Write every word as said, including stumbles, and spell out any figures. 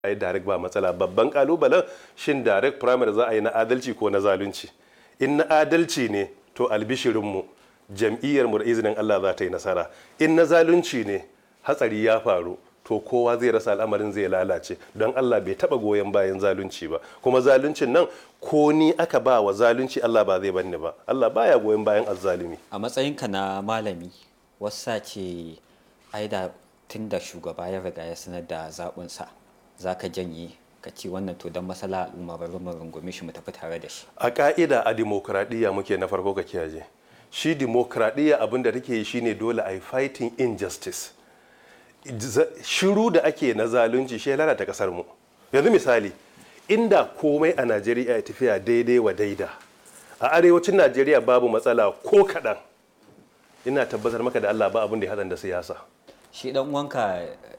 ai direct ba matsala. Babban kalubalen shin direct primary za a yi na adalci ko na zalunci. In na adalci ne to albishirinmu jam'iyyarmu da izinin Allah za ta yi nasara. In na zalunci ne hatsari ya faru to kowa zai rasa al'amarin zai lalace don Allah bai taba goyon bayan zalunci ba. Kuma zaluncin nan ko ni aka ba wa zalunci Allah ba zai banni ba. Allah baya goyon bayan azzalumi. A matsayinka na malami wasa ce ai da tun da shugaba ya riga ya sanar da zaɓinsa za ka janye ka ce wannan to don masala al'umma bari mu rungume shi mu tafi tare da shi. A ka'ida a dimokuraɗiyya muke na farko ka kiyaye. Shi dimokuraɗiyya abin da take yi shine dole a yi fighting injustice. Shiru da ake na zalunci shi ya lalata kasar mu. Yanzu misali inda komai a Najeriya ya tafiya daidai wa daida a arewacin Najeriya babu matsala ko kaɗan ina tabbatar maka da Allah ba abin da ya haɗa da siyasa. Shi dan uwanka